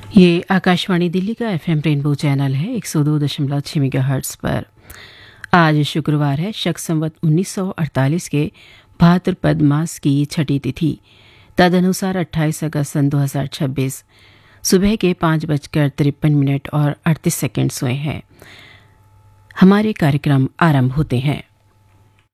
ये आकाशवाणी दिल्ली का FM rainbow channel है 102.6 मेगाहर्ट्ज़ पर। आज शुक्रवार है, शक संवत 1948 के भाद्रपद मास की छठी तिथि, तदनुसार 28 अगस्त सन 2026 सुबह के 5:53 और 38 सेकंड हुए हैं। हमारे कार्यक्रम आरंभ होते हैं।